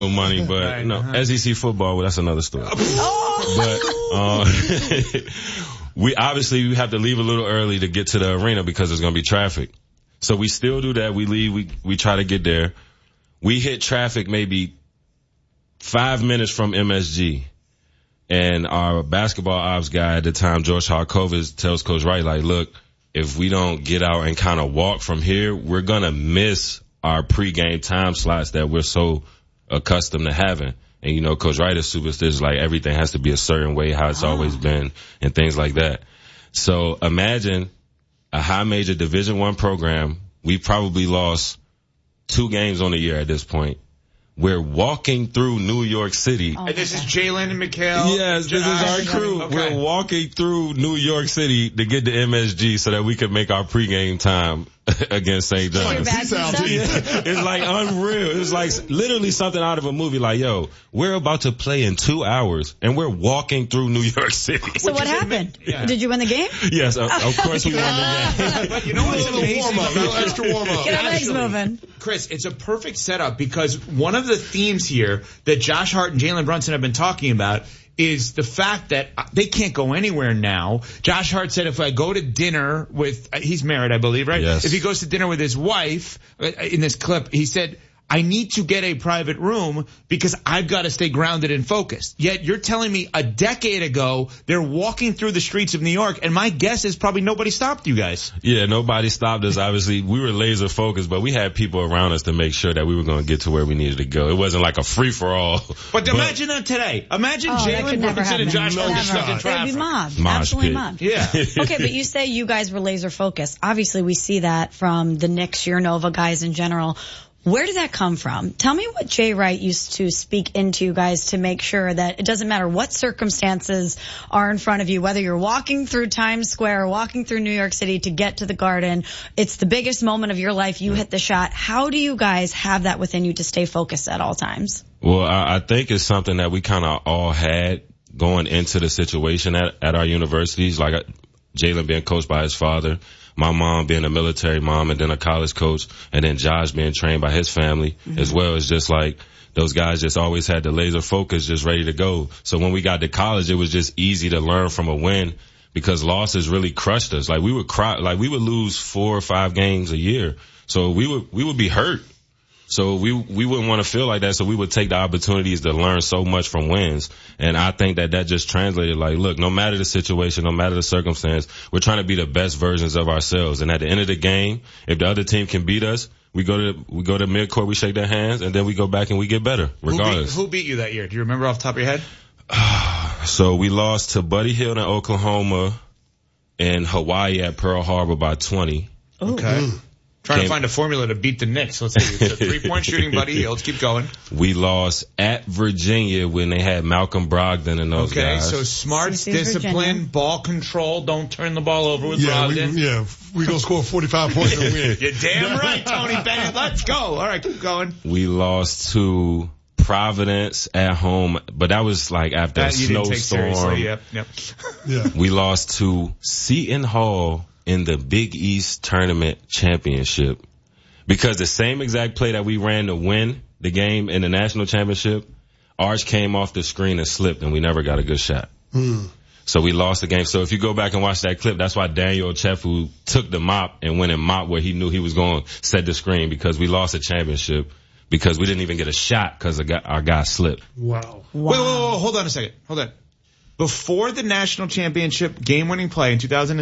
money, but Right, SEC football, well, that's another story. But we have to leave a little early to get to the arena because there's going to be traffic. So we still do that. We leave. We try to get there. We hit traffic maybe 5 minutes from MSG. And our basketball ops guy at the time, George Harkovitz, tells Coach Wright, like, look, if we don't get out and kind of walk from here, we're going to miss our pregame time slots that we're so accustomed to having. And, Coach Wright is superstitious, like everything has to be a certain way, how it's always been, and things like that. So imagine a high major Division I program. We probably lost 2 games on the year at this point. We're walking through New York City. And this is Jalen and Mikhail? Yes, this is our crew. Okay. We're walking through New York City to get to MSG so that we can make our pregame time against St. John's. It's like unreal. It's like literally something out of a movie. Like, yo, we're about to play in 2 hours and we're walking through New York City. So what happened? Did you win the game? Yes, of course we won the game. But you know what's amazing? Extra warm up. Get our legs moving. Chris, it's a perfect setup because one of the themes here that Josh Hart and Jalen Brunson have been talking about is the fact that they can't go anywhere now. Josh Hart said if I go to dinner with, he's married, I believe, right? Yes. If he goes to dinner with his wife, in this clip, he said, I need to get a private room because I've got to stay grounded and focused. Yet you're telling me a decade ago they're walking through the streets of New York, and my guess is probably nobody stopped you guys. Yeah, nobody stopped us. Obviously, we were laser focused, but we had people around us to make sure that we were going to get to where we needed to go. It wasn't like a free for all. But imagine that today. Imagine Jalen Brunson and Josh Hart stuck in traffic. They'd be mobbed. Absolutely mobbed. Yeah. Okay, but you say you guys were laser focused. Obviously, we see that from the Knicks, your Nova guys in general. Where did that come from? Tell me what Jay Wright used to speak into you guys to make sure that it doesn't matter what circumstances are in front of you, whether you're walking through Times Square or walking through New York City to get to the Garden. It's the biggest moment of your life. You hit the shot. How do you guys have that within you to stay focused at all times? Well, I think it's something that we kind of all had going into the situation at our universities, like Jalen being coached by his father, my mom being a military mom and then a college coach, and then Josh being trained by his family as well. It's just like those guys just always had the laser focus just ready to go. So when we got to college, it was just easy to learn from a win because losses really crushed us. Like we would cry, like we would lose 4 or 5 games a year. So we would be hurt. So we wouldn't want to feel like that. So we would take the opportunities to learn so much from wins. And I think that just translated like, look, no matter the situation, no matter the circumstance, we're trying to be the best versions of ourselves. And at the end of the game, if the other team can beat us, we go to midcourt, we shake their hands, and then we go back and we get better, regardless. Who beat you that year? Do you remember off the top of your head? So we lost to Buddy Hield in Oklahoma and Hawaii at Pearl Harbor by 20. Ooh. Okay. Trying to find a formula to beat the Knicks. Let's see. It's a 3-point shooting, Buddy Hield. Let's keep going. We lost at Virginia when they had Malcolm Brogdon and those guys. Okay, so smarts, discipline, Virginia. Ball control. Don't turn the ball over with Brogdon. We gonna score 45 points and win. You're damn right, Tony Bennett. Let's go. All right, keep going. We lost to Providence at home, but that was like after a snowstorm. Yep. Yeah. We lost to Seton Hall in the Big East Tournament Championship because the same exact play that we ran to win the game in the national championship, Arch came off the screen and slipped and we never got a good shot. So we lost the game. So if you go back and watch that clip, that's why Daniel Ochefu took the mop and went and mopped where he knew he was going to set the screen because we lost the championship because we didn't even get a shot because our guy slipped. Wow. Wait, hold on a second. Hold on. Before the national championship game-winning play in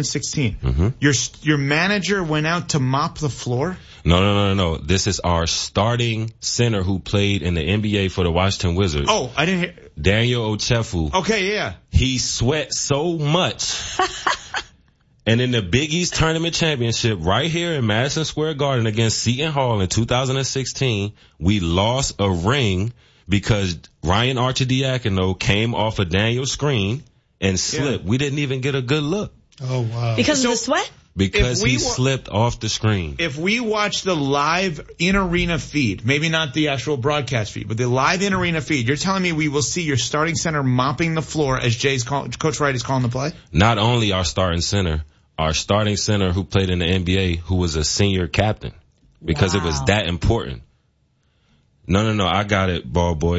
2016, your manager went out to mop the floor? No. This is our starting center who played in the NBA for the Washington Wizards. Oh, I didn't hear. Daniel Ochefu. Okay, yeah. He sweat so much. And in the Big East Tournament Championship right here in Madison Square Garden against Seton Hall in 2016, we lost a ring because Ryan Arcidiacono came off a Daniel screen and slipped. We didn't even get a good look. Oh, wow. Because of the sweat? Because he slipped off the screen. If we watch the live in-arena feed, maybe not the actual broadcast feed, but the live in-arena feed, you're telling me we will see your starting center mopping the floor as Coach Wright is calling the play? Not only our starting center who played in the NBA, who was a senior captain, because it was that important. No, I got it, ball boy.